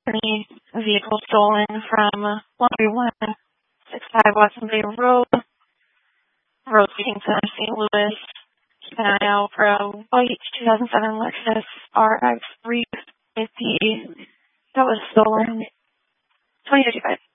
Any vehicle stolen from 13165 Watson Bay Road leading to St. Louis. Keep an eye out for a white 2007 Lexus RX 350 that was stolen. 2055.